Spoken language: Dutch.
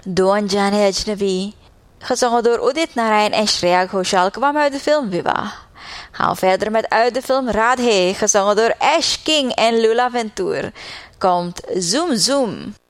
Doan Jani Ajnabi, gezongen door Udit Narayan en Shreya Ghoshal, kwam uit de film Viva. Gaan we verder met uit de film Radhe, gezongen door Ash King en Lula Ventur. Komt Zoom Zoom.